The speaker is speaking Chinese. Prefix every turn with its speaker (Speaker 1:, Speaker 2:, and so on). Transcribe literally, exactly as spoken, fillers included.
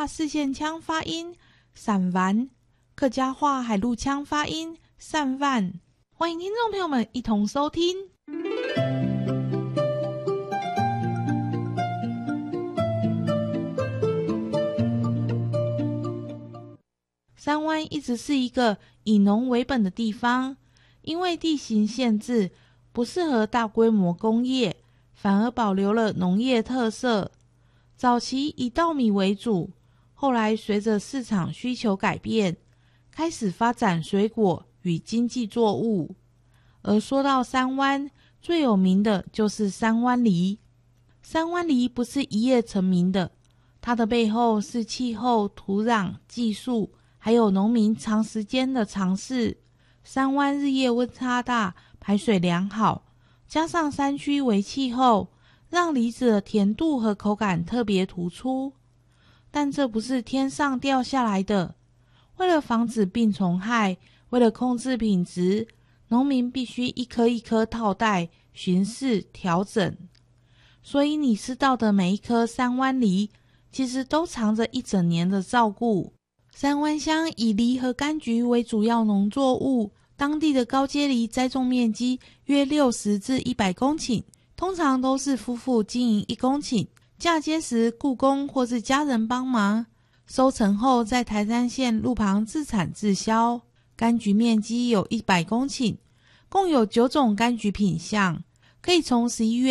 Speaker 1: 四线腔发音散湾，客家话海陆腔发音散万。欢迎听众朋友们一同收听。三湾一直是一个以农为本的地方，因为地形限制，不适合大规模工业，反而保留了农业特色。早期以稻米为主，后来随着市场需求改变，开始发展水果与经济作物。而说到三湾，最有名的就是三湾梨。三湾梨不是一夜成名的，它的背后是气候、土壤、技术，还有农民长时间的尝试。三湾日夜温差大，排水良好，加上山区为气候，让梨子的甜度和口感特别突出。但这不是天上掉下来的，为了防止病虫害，为了控制品质，农民必须一颗一颗套袋巡视调整。所以你吃到的每一颗三湾梨，其实都藏着一整年的照顾。三湾乡以梨和柑橘为主要农作物，当地的高阶梨栽种面积约六十至一百公顷，通常都是夫妇经营一公顷，嫁接时雇工或是家人帮忙，收成后在台山县路旁自产自销。柑橘面积有一百公顷，共有九种柑橘品项，可以从十一月